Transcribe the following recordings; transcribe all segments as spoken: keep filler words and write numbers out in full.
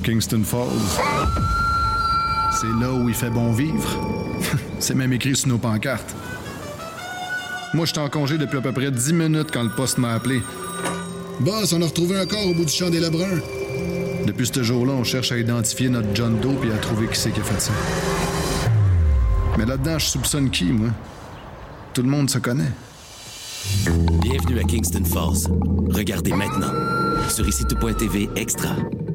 Kingston Falls. C'est là où il fait bon vivre. C'est même écrit sur nos pancartes. Moi, j'étais en congé depuis à peu près dix minutes quand le poste m'a appelé. Boss, on a retrouvé un corps au bout du champ des Lebrun. Depuis ce jour-là, on cherche à identifier notre John Doe et à trouver qui c'est qui a fait ça. Mais là-dedans, je soupçonne qui, moi? Tout le monde se connaît. Bienvenue à Kingston Falls. Regardez maintenant sur ici tout point t v Extra.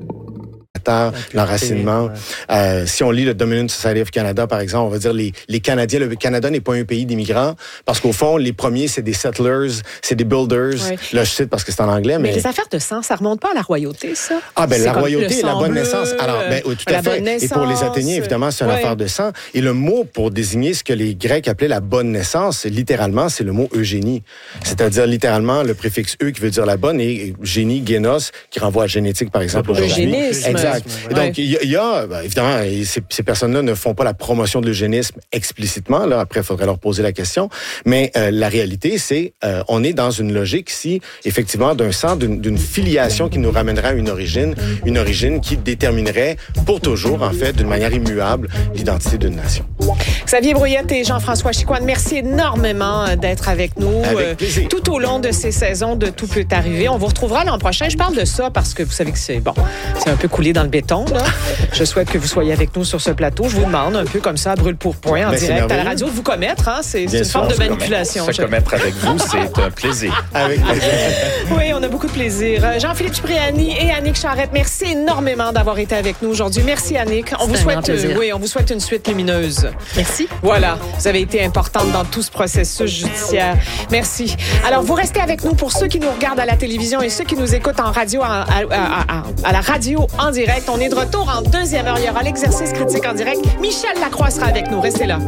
L'enracinement. Ouais. Euh, si on lit le Dominion Society of Canada, par exemple, on va dire les, les Canadiens. Le Canada n'est pas un pays d'immigrants parce qu'au fond, les premiers, c'est des settlers, c'est des builders. Ouais. Là, je cite parce que c'est en anglais. Mais, mais les affaires de sang, ça remonte pas à la royauté, ça? Ah, ben c'est la royauté et la bonne bleu, naissance. Alors, ben, oui, tout à fait. Naissance, et pour les Athéniens, évidemment, c'est une ouais. affaire de sang. Et le mot pour désigner ce que les Grecs appelaient la bonne naissance, littéralement, c'est le mot eugénie. C'est-à-dire littéralement le préfixe e qui veut dire la bonne et génie, génos, qui renvoie à génétique, par exemple. Eugénisme. Exact. Et donc, il y a, ben, évidemment, ces, ces personnes-là ne font pas la promotion de l'eugénisme explicitement. Là, après, il faudrait leur poser la question. Mais euh, la réalité, c'est euh, on est dans une logique ici, effectivement, d'un sang, d'une, d'une filiation qui nous ramènerait à une origine, une origine qui déterminerait pour toujours, en fait, d'une manière immuable, l'identité d'une nation. Xavier Brouillette et Jean-François Chicoine, merci énormément d'être avec nous avec plaisir. Euh, tout au long de ces saisons de Tout peut arriver. On vous retrouvera l'an prochain. Je parle de ça parce que vous savez que c'est bon, c'est un peu coulé dans le béton, là. Je souhaite que vous soyez avec nous sur ce plateau. Je vous demande un peu comme ça, brûle pour point, en ben, direct à la radio, de vous commettre. Hein? C'est, c'est une sûr, forme de manipulation. Se commettre avec vous, c'est un plaisir. Avec plaisir. Oui, on a beaucoup de plaisir. Jean-Philippe Cipriani et Annick Charrette, merci énormément d'avoir été avec nous aujourd'hui. Merci, Annick. On vous souhaite, euh, oui, on vous souhaite une suite lumineuse. Merci. Voilà, vous avez été importante dans tout ce processus judiciaire. Merci. Alors, vous restez avec nous pour ceux qui nous regardent à la télévision et ceux qui nous écoutent en radio, à, à, à, à, à la radio en direct. On est de retour en deuxième heure. Il y aura l'exercice critique en direct. Michel Lacroix sera avec nous. Restez là.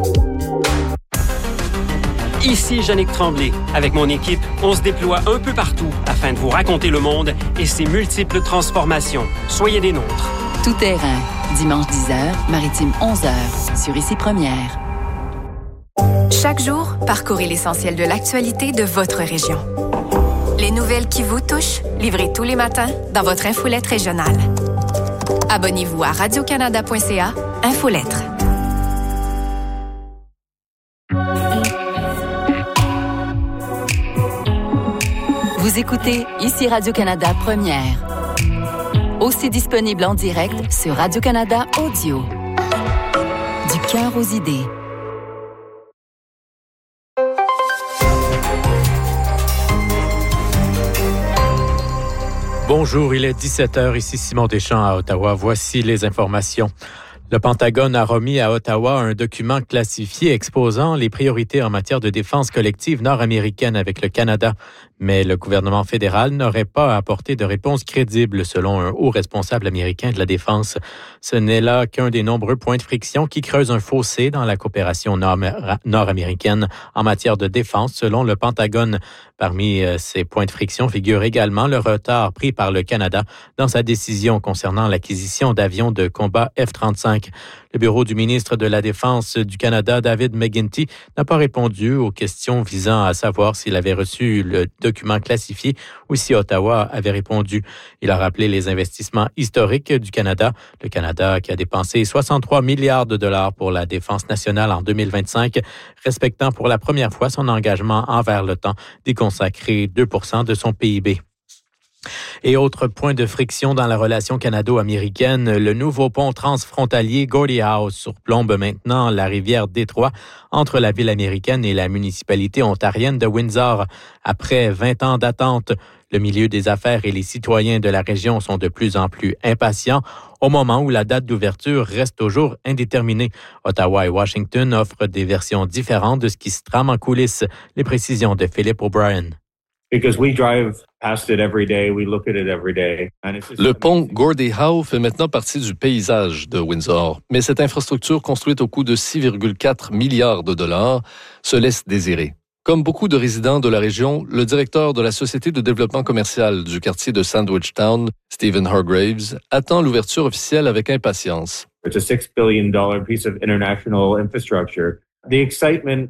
Ici Yannick Tremblay. Avec mon équipe, on se déploie un peu partout afin de vous raconter le monde et ses multiples transformations. Soyez des nôtres. Tout terrain. Dimanche dix heures, Maritime onze heures. Sur Ici Première. Chaque jour, parcourez l'essentiel de l'actualité de votre région. Les nouvelles qui vous touchent, livrées tous les matins dans votre infolette régionale. Abonnez-vous à radio canada point c a, Infolettre. Vous écoutez Ici Radio-Canada Première. Aussi disponible en direct sur Radio-Canada Audio. Du cœur aux idées. Bonjour, il est dix-sept heures, ici Simon Deschamps à Ottawa. Voici les informations. Le Pentagone a remis à Ottawa un document classifié exposant les priorités en matière de défense collective nord-américaine avec le Canada. Mais le gouvernement fédéral n'aurait pas apporté de réponse crédible selon un haut responsable américain de la défense. Ce n'est là qu'un des nombreux points de friction qui creusent un fossé dans la coopération nord-américaine en matière de défense selon le Pentagone. Parmi ces points de friction figure également le retard pris par le Canada dans sa décision concernant l'acquisition d'avions de combat F trente-cinq. Le bureau du ministre de la Défense du Canada, David McGuinty, n'a pas répondu aux questions visant à savoir s'il avait reçu le document classifié ou si Ottawa avait répondu. Il a rappelé les investissements historiques du Canada. Le Canada qui a dépensé soixante-trois milliards de dollars pour la défense nationale en deux mille vingt-cinq, respectant pour la première fois son engagement envers l'OTAN d'y consacrer deux pour cent de son P I B. Et autre point de friction dans la relation canado-américaine, le nouveau pont transfrontalier Gordie Howe surplombe maintenant la rivière Détroit entre la ville américaine et la municipalité ontarienne de Windsor. Après vingt ans d'attente, le milieu des affaires et les citoyens de la région sont de plus en plus impatients au moment où la date d'ouverture reste toujours indéterminée. Ottawa et Washington offrent des versions différentes de ce qui se trame en coulisses. Les précisions de Philippe O'Brien. Le pont Gordie Howe fait maintenant partie du paysage de Windsor, mais cette infrastructure construite au coût de six virgule quatre milliards de dollars se laisse désirer. Comme beaucoup de résidents de la région, le directeur de la Société de développement commercial du quartier de Sandwich Town, Stephen Hargraves, attend l'ouverture officielle avec impatience. It's a six billion dollars piece of international infrastructure. The excitement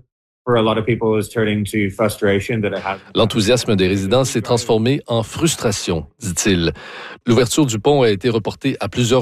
L'enthousiasme des résidents s'est transformé en frustration, dit-il. L'ouverture du pont a été reportée à plusieurs